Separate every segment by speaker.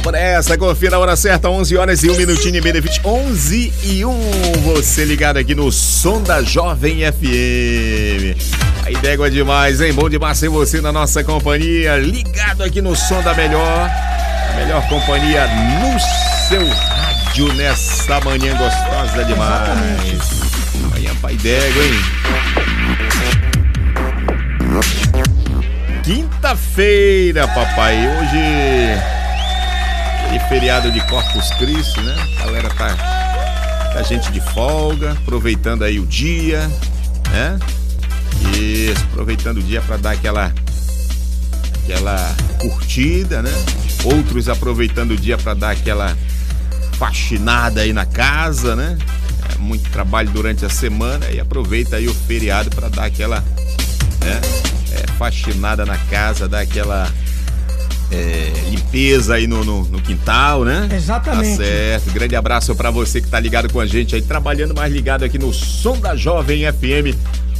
Speaker 1: Vamos nessa, confira a hora certa, 11 horas e 1 minutinho em Benefit, 11 e 1, você ligado aqui no som da Jovem FM. Aí d'égua demais, hein? Bom demais ser você na nossa companhia, ligado aqui no som da melhor companhia no seu rádio nessa manhã gostosa demais. Manhã pai d'égua, hein? Quinta-feira, papai, hoje aquele feriado de Corpus Christi, né? A galera tá gente de folga, aproveitando aí o dia, né? E aproveitando o dia para dar aquela curtida, né? Outros aproveitando o dia para dar aquela faxinada aí na casa, né? Muito trabalho durante a semana e aproveita aí o feriado para dar aquela, né? Faxinada na casa, dar aquela limpeza aí no quintal, né?
Speaker 2: Exatamente.
Speaker 1: Tá certo. Grande abraço pra você que tá ligado com a gente aí, trabalhando mais ligado aqui no som da Jovem FM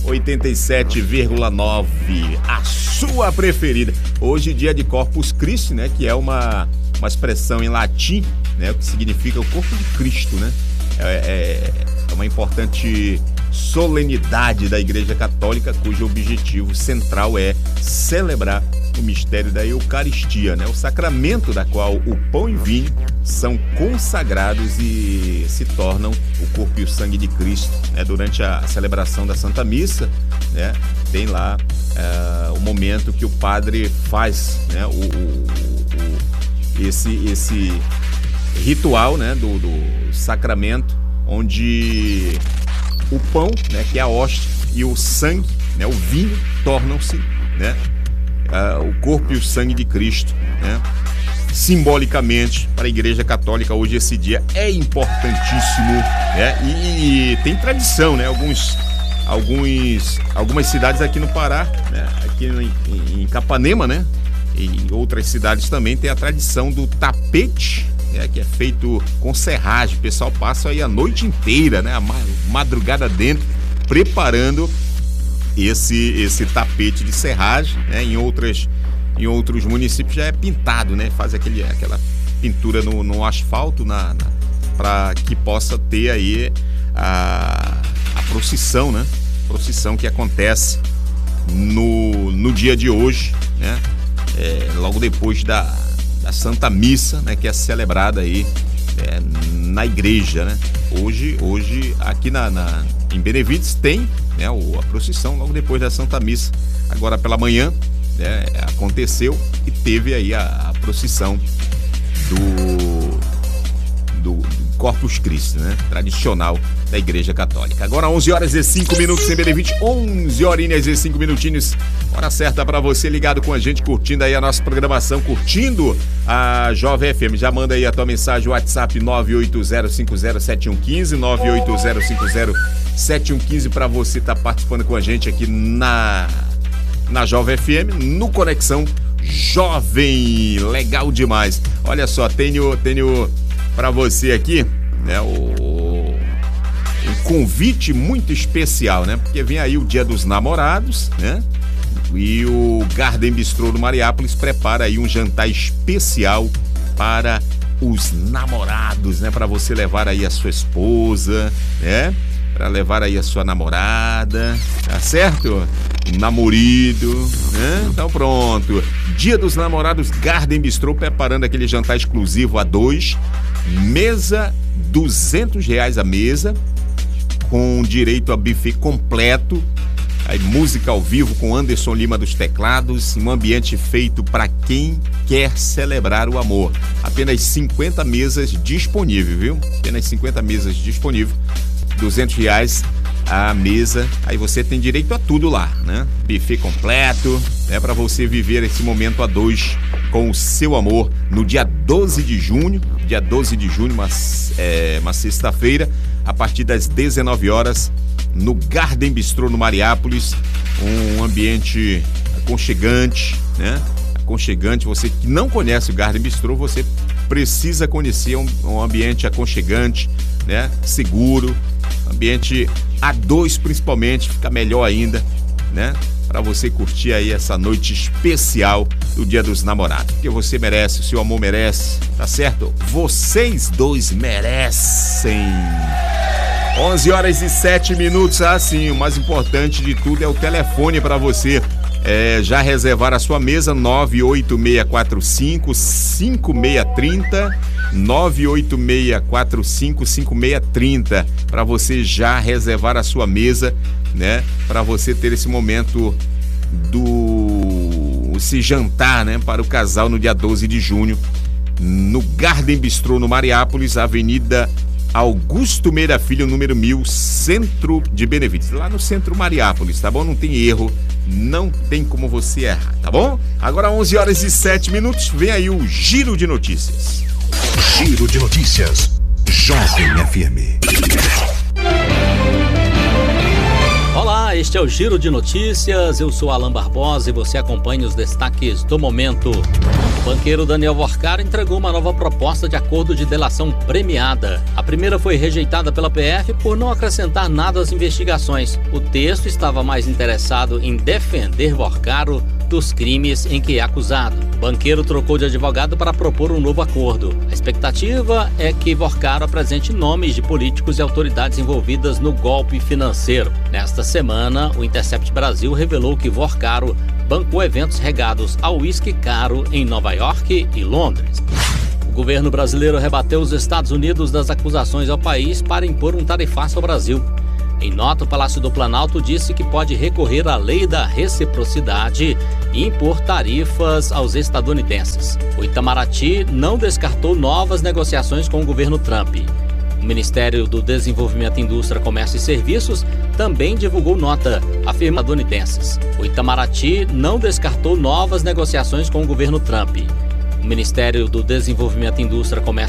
Speaker 1: 87,9, a sua preferida. Hoje dia de Corpus Christi, né? Que é uma expressão em latim, né? O que significa o corpo de Cristo, né? É uma importante solenidade da Igreja Católica, cujo objetivo central é celebrar o mistério da Eucaristia, né? O sacramento da qual o pão e vinho são consagrados e se tornam o corpo e o sangue de Cristo, né? Durante a celebração da Santa Missa, né? Tem lá o momento que o padre faz, né? Esse ritual, né? do sacramento, onde o pão, né, que é a hóstia, e o sangue, né, o vinho, tornam-se, né, o corpo e o sangue de Cristo, né? Simbolicamente, para a Igreja Católica, hoje esse dia é importantíssimo, né? E tem tradição, né? Algumas cidades aqui no Pará, né? Aqui em Capanema, né? E em outras cidades também tem a tradição do tapete, que é feito com serragem. O pessoal passa aí a noite inteira, né? A madrugada dentro, preparando esse tapete de serragem, né? Em outros municípios já é pintado, né? Faz aquela pintura no asfalto para que possa ter aí a procissão, né? Procissão que acontece no dia de hoje, né? Logo depois da Santa Missa, né, que é celebrada aí na igreja, né? Hoje aqui em Benevides tem, né, a procissão logo depois da Santa Missa. Agora pela manhã, né, aconteceu e teve aí a procissão do Corpus Christi, né? Tradicional da Igreja Católica. Agora 11 horas e 5 minutos em Benevite, 11 horinhas e 5 minutinhos. Hora certa para você ligado com a gente, curtindo aí a nossa programação, curtindo a Jovem FM. Já manda aí a tua mensagem, WhatsApp 980507115, 980507115 para você estar participando com a gente aqui na Jovem FM, no Conexão Jovem. Legal demais. Olha só, tenho para você aqui, né, um convite muito especial, né? Porque vem aí o Dia dos Namorados, né? E o Garden Bistrô do Mariápolis prepara aí um jantar especial para os namorados, né? Para você levar aí a sua esposa, né? Para levar aí a sua namorada, tá certo? Um namorido, né? Então pronto. Dia dos Namorados, Garden Bistrô preparando aquele jantar exclusivo a dois. Mesa, R$200 a mesa, com direito a buffet completo, aí música ao vivo com Anderson Lima dos teclados, um ambiente feito para quem quer celebrar o amor. Apenas 50 mesas disponíveis, viu? Apenas 50 mesas disponíveis, R$200 a mesa, aí você tem direito a tudo lá, né? Buffet completo, né? Para você viver esse momento a dois com o seu amor no dia 12 de junho, uma sexta-feira, a partir das 19 horas, no Garden Bistrô no Mariápolis, um ambiente aconchegante, né? Aconchegante, você que não conhece o Garden Bistrô, você precisa conhecer um ambiente aconchegante, né? Seguro, ambiente a dois principalmente, fica melhor ainda, né? Para você curtir aí essa noite especial do Dia dos Namorados. Porque você merece, o seu amor merece, tá certo? Vocês dois merecem. 11h07. Ah, sim, o mais importante de tudo é o telefone para você já reservar a sua mesa, 98645-5630, 98645-5630, para você já reservar a sua mesa, né? Para você ter esse momento esse jantar, né? Para o casal no dia 12 de junho, no Garden Bistrô, no Mariápolis, Avenida Augusto Meira Filho, número 1000, Centro de Benevides, lá no Centro Mariápolis, tá bom? Não tem erro, não tem como você errar, tá bom? Agora 11h07, vem aí o Giro de Notícias.
Speaker 2: Giro de Notícias, Jovem FM.
Speaker 3: Olá, este é o Giro de Notícias, eu sou Alan Barbosa e você acompanha os destaques do momento. O banqueiro Daniel Vorcaro entregou uma nova proposta de acordo de delação premiada. A primeira foi rejeitada pela PF por não acrescentar nada às investigações. O texto estava mais interessado em defender Vorcaro dos crimes em que é acusado. O banqueiro trocou de advogado para propor um novo acordo. A expectativa é que Vorcaro apresente nomes de políticos e autoridades envolvidas no golpe financeiro. Nesta semana, o Intercept Brasil revelou que Vorcaro bancou eventos regados ao uísque caro em Nova York e Londres. O governo brasileiro rebateu os Estados Unidos das acusações ao país para impor um tarifaço ao Brasil. Em nota, o Palácio do Planalto disse que pode recorrer à lei da reciprocidade e impor tarifas aos estadunidenses. O Itamaraty não descartou novas negociações com o governo Trump. O Ministério do Desenvolvimento, Indústria, Comércio e Serviços também divulgou nota, afirma estadunidenses. O Itamaraty não descartou novas negociações com o governo Trump. O Ministério do Desenvolvimento, Indústria, Comércio